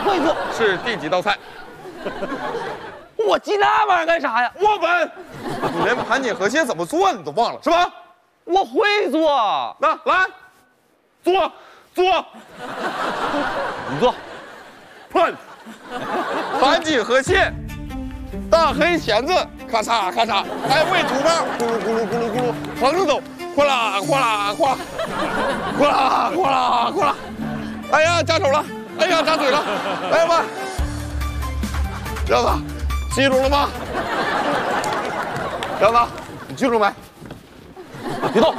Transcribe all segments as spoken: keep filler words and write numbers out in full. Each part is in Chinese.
会做。 是第几道菜？ 我记那玩意儿干啥呀？ 我问，你连盘锦河蟹怎么做你都忘了是吧？ 我会做。 那来，做做， 你做。 喷，盘锦河蟹，大黑钳子，咔嚓咔嚓，还会吐泡，咕噜咕噜咕噜咕噜，横着走，哗啦哗啦哗啦，哗啦哗啦哗啦，哎呀夹手了，哎呀扎嘴了，来呀妈，彪子，记住了吗？彪子，你记住没？别动！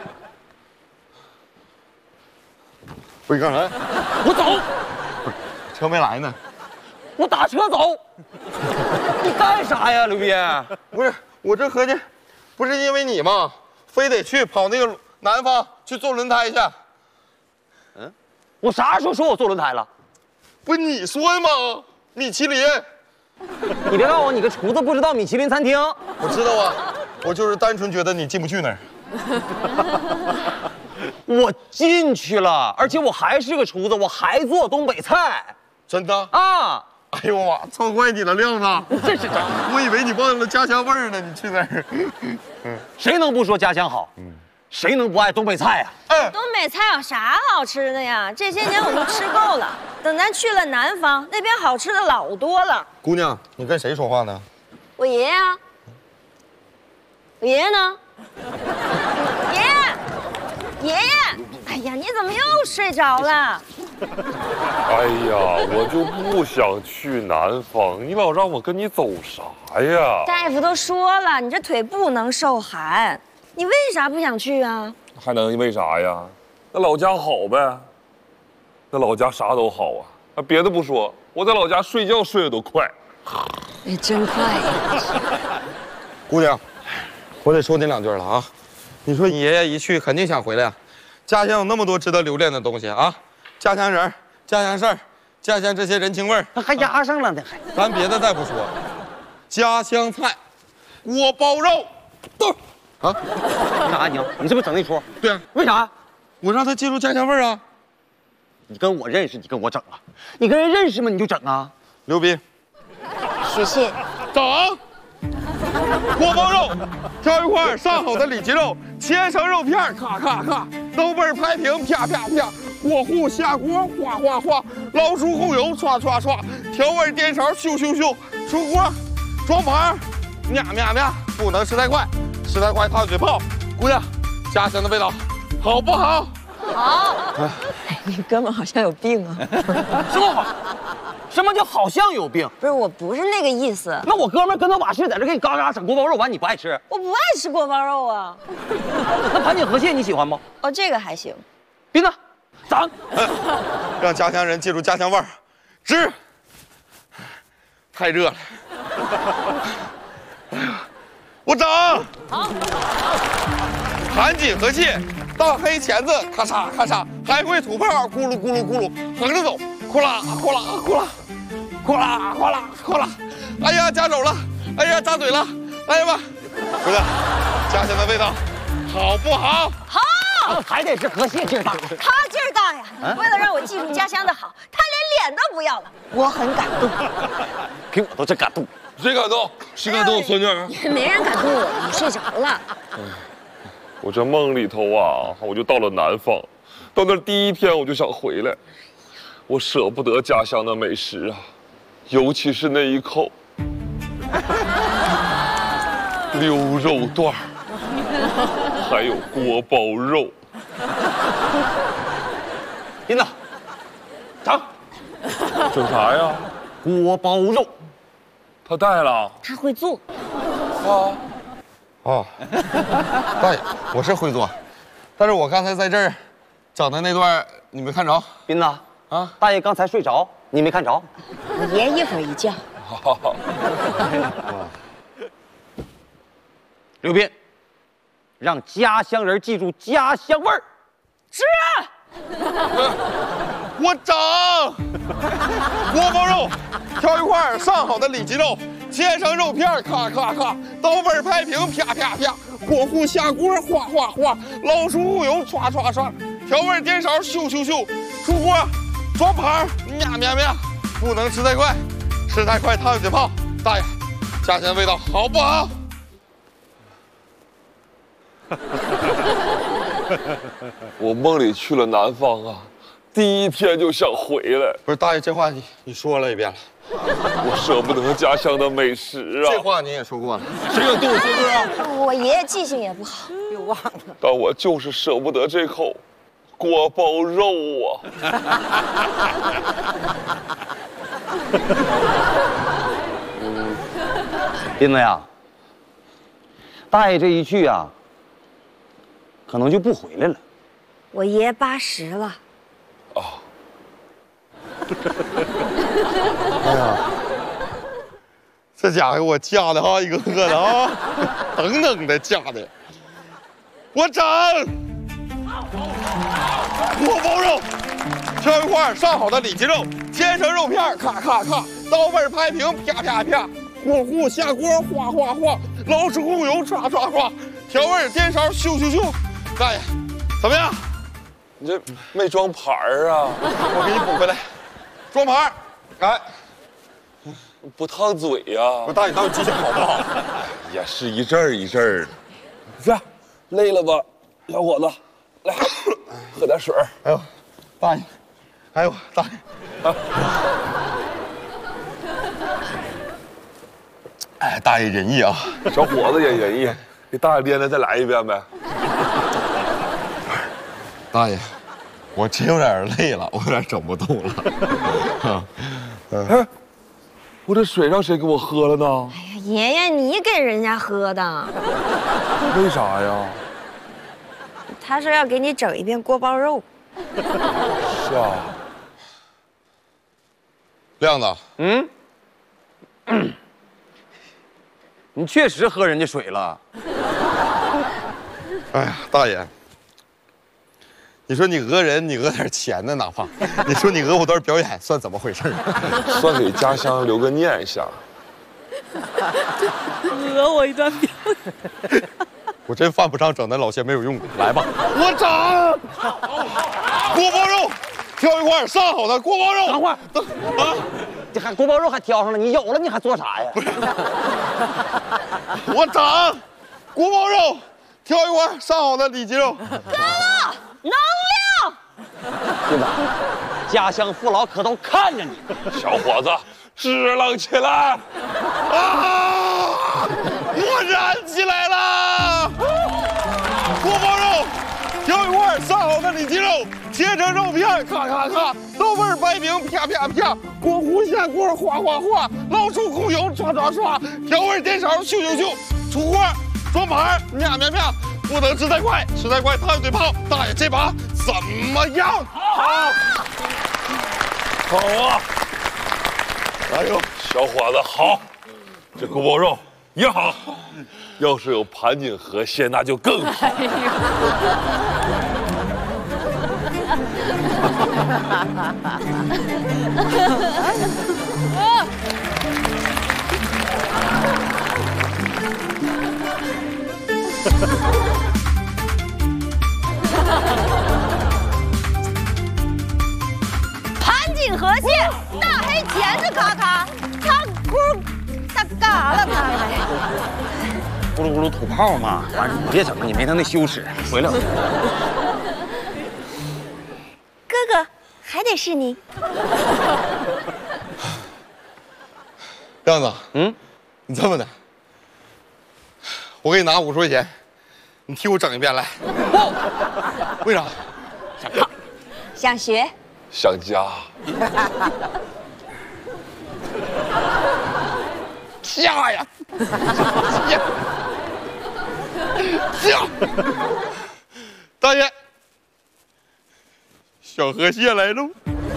不是干啥？ 我走。 车没来呢。 我打车走。你干啥呀，刘斌？ 不是，我这合计，不是因为你吗？非得去跑那个南方去坐轮胎去。 嗯，我啥时候说我坐轮胎了？ 不是你说的吗？米其林。 你别告诉我你个厨子不知道米其林餐厅。 我知道啊，我就是单纯觉得你进不去那儿。 我进去了，而且我还是个厨子，我还做东北菜。 真的啊！ 哎呦我操坏你了，亮子！ 这是真， 我以为你忘了家乡味儿呢，你去那儿。 谁能不说家乡好？嗯，谁能不爱东北菜呀？ 哎， 东北菜有啥好吃的呀？这些年我都吃够了。等咱去了南方，那边好吃的老多了。 姑娘，你跟谁说话呢？ 我爷爷啊。我爷爷呢？爷爷，爷爷！哎呀，你怎么又睡着了？ 哎呀，我就不想去南方，你老让我跟你走啥呀？ 大夫都说了，你这腿不能受寒，你为啥不想去啊？ 还能为啥呀？那老家好呗，那老家啥都好啊。啊，别的不说，我在老家睡觉睡得都快。 你真快呀！ 姑娘，我得说你两句了啊！你说你爷爷一去肯定想回来啊，家乡有那么多值得留恋的东西啊，家乡人、家乡事儿、家乡这些人情味儿， 还压上了呢，还。 咱别的再不说，家乡菜，锅包肉，都啊！ 干啥你？你是不是整那出？ 对啊， 为啥？ 我让他记住家乡味儿啊！ 你跟我认识，你跟我整啊？你跟人认识吗？你就整啊？ 刘斌， 许信， 整。锅包肉，挑一块上好的里脊肉，切成肉片，咔咔咔，豆瓣拍平，啪啪啪，火户下锅，哗哗哗，捞出后油，唰唰唰，调味颠勺，咻咻咻，出锅，装盘，喵喵喵，不能吃太快，吃太快烫嘴泡。姑娘，家乡的味道，好不好？ 好。哎，你哥们好像有病啊！ 什么好？什么叫好像有病？ 不是，我不是那个意思。 那我哥们跟他瓦士在这给你嘎嘎整锅包肉，完你不爱吃？ 我不爱吃锅包肉啊。 那盘锦河蟹你喜欢吗？ 哦，这个还行。 斌子，整， 让家乡人记住家乡味儿，吃。太热了，哎呀，我整。 好。 盘锦河蟹，大黑钳子，咔嚓咔嚓，还会吐泡，咕噜咕噜咕噜，横着走，呼啦呼啦呼啦，呼啦呼啦呼啦，哎呀夹手了，哎呀扎嘴了，哎呀妈，姑娘，家乡的味道，好不好？ 好， 还得是河蟹劲儿大。 他劲儿大呀！你为了让我记住家乡的好，他连脸都不要了，我很感动。 给我都这感动， 谁感动？谁感动？孙女儿， 没人感动我，你睡着了。 我这梦里头啊，我就到了南方，到那第一天我就想回来，我舍不得家乡的美食啊，尤其是那一口溜肉段儿，还有锅包肉。 斌子，整， 整啥呀？ 锅包肉。 他带了。 他会做。 啊。哦，大爷，我是会做，但是我刚才在这儿整的那段你没看着？ 斌子啊，大爷刚才睡着，你没看着？ 我爷一会儿一觉。 刘斌，让家乡人记住家乡味儿，吃。 我整锅包肉，挑一块上好的里脊肉，切成肉片，咔咔咔，刀背拍平，啪啪啪，火户下锅，哗哗哗，捞出后油，唰唰唰，调味颠勺，咻咻咻，出锅，装盘，喵喵喵， 不能吃太快，吃太快烫嘴泡。大爷，家乡味道好不好？ 我梦里去了南方啊，第一天就想回来。 不是大爷，这话你你说了一遍了， 我舍不得家乡的美食啊。 这话你也说过了。 谁有动物歌啊？ 我爷爷记性也不好，又忘了。 但我就是舍不得这口锅包肉啊。 斌子呀，大爷这一去啊，可能就不回来了。 我爷爷八十了。 哦。 哎呀，这家伙给我架的啊，一个个的啊，等等的架的。我整锅包肉，挑一块上好的里脊肉，切成肉片，咔咔咔，刀背拍平，啪啪啪，过户下锅，哗哗哗，捞出控油，唰唰唰，调味颠勺，咻咻咻。大爷，怎么样？ 你这没装盘儿啊？ 我给你补回来，装盘儿。哎， 不烫嘴呀、 我大爷到底记性好不好？ 也是一阵儿一阵儿。这累了吧，小伙子，来喝点水。 哎呦，大爷，哎呦，大爷，啊、哎，大爷仁义啊， 小伙子也仁义，给大爷连着再来一遍呗。 大爷，我真有点累了，我有点整不动了。啊， 哎，我这水让谁给我喝了呢？ 哎呀，爷爷，你给人家喝的。 为啥呀？ 他说要给你整一遍锅包肉。 是啊。 亮子， 嗯，你确实喝人家水了。 哎呀，大爷，你说你讹人，你讹点钱呢，哪怕你说你讹我段表演，算怎么回事？ 算给家乡留个念想。 讹我一段表演。 我真犯不上整那老些没有用的，来吧，我整锅包肉，挑一块上好的锅包肉。 等会儿， 啊， 这还锅包肉还挑上了，你有了你还做啥呀？ 不是，我整锅包肉，挑一块上好的里脊肉。 哥哥，能量。 对吧？家乡父老可都看着你。 小伙子，支棱起来！ 啊！我燃起来了！锅包肉，挑一块上好的里脊肉，切成肉片，咔咔咔，豆瓣白饼，啪啪啪，过壶下锅，哗哗哗，捞出控油，唰唰唰，调味颠勺，咻咻咻，出锅装盘，喵喵喵，不能吃太快，吃太快烫嘴泡。大爷这把怎么样？ 好，好啊！ 哎呦， 小伙子好，这锅包肉也好，要是有盘锦河蟹那就更好。 盘锦河蟹，大黑钳子咔咔，它咕大嘎了它还。 咕噜咕噜吐泡嘛，完了你别整了，你没他那羞耻。回来， 哥哥，还得是你。 亮子， 嗯， 你这么的，我给你拿五十块钱，你替我整一遍来。不，为啥？ 想学。 想家。 下呀！下！下！大爷，小河蟹来喽！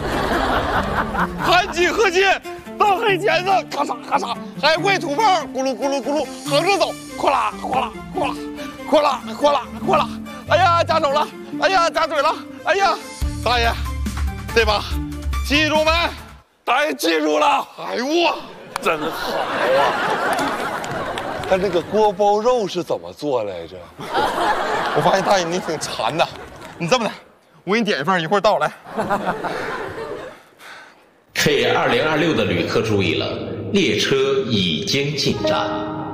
盘锦河蟹，大黑钳子，咔嚓咔嚓，还会吐泡，咕噜咕噜咕噜，横着走，哗啦哗啦哗啦，哗啦哗啦哗啦，哎呀夹手了，哎呀夹嘴了，哎呀，大爷，这把记住没？ 大爷记住了。 哎呦我。 真好啊！但这个锅包肉是怎么做来着？ 我发现大爷你挺馋的，你这么的，我给你点一份，一会儿到来。开 K 二零二六的旅客注意了，列车已经进站。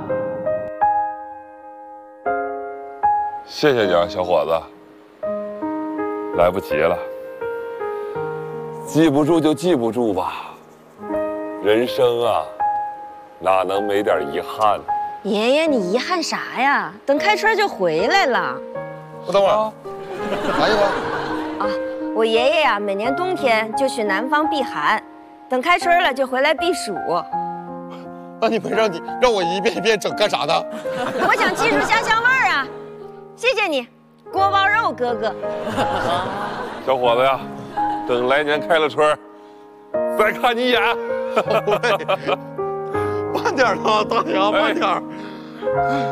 谢谢你啊，小伙子。来不及了，记不住就记不住吧。人生啊，哪能没点遗憾呢？ 爷爷，你遗憾啥呀？等开春就回来了。 我等会儿，啥意思？ 啊，我爷爷呀，每年冬天就去南方避寒，等开春了就回来避暑。 那你们让你让我一遍一遍整干啥呢？ 我想记住家乡味儿啊！谢谢你，锅包肉哥哥。 小伙子呀，等来年开了春，再看你一眼。 慢点啊，大娘，慢点。